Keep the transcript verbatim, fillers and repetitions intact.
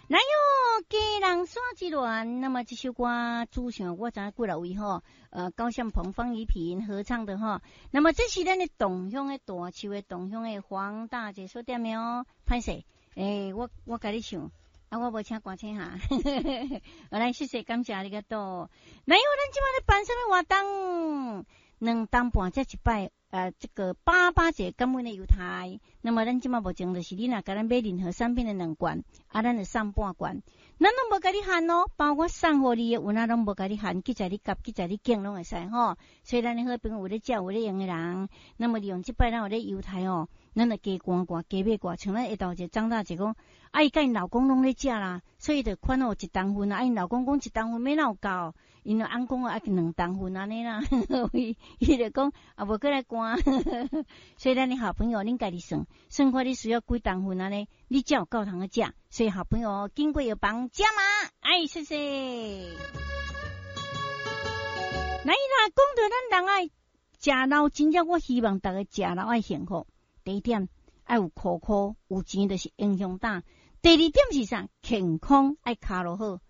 哪有家人山之恋？那么这首歌主唱我知影几来位吼，呃，高向鹏、方怡萍合唱的吼。那么这是咱的同乡的大树的同乡的黄大姐所点的哦。歹势，诶、欸，我我甲你唱，啊，我无请歌请下。好来，谢谢感谢你个多。哪有咱即摆咧办什么活动？两当半才一摆。呃，这个八八节感恩的犹太，那么咱即马目前就是你若甲咱买任何产品的两罐，啊，咱就送半罐，咱拢无甲你限哦，包括送互你的，有哪拢无甲你限，记在你夹，记在你拣拢会使吼。所以咱的好朋友有咧食有咧用的人，那么利用即摆咱有咧犹太哦，咱就加罐罐加买罐，像咱下头一个张大姐讲，啊，伊甲因老公拢咧食啦，所以就款哦一当份啊，因老公讲一当份要哪有够，因为翁讲啊两当份安尼啦，伊伊就讲啊无过来关。所以咱的好朋友，恁家己算，算看你需要几当份安尼，你才有够通个食。所以好朋友经过有帮加码，哎，谢谢。那伊若讲到咱人爱食老，真正我希望大家食老爱幸福。第一点爱有苦苦，有钱就是英雄胆。第二点是啥？健康爱卡路好。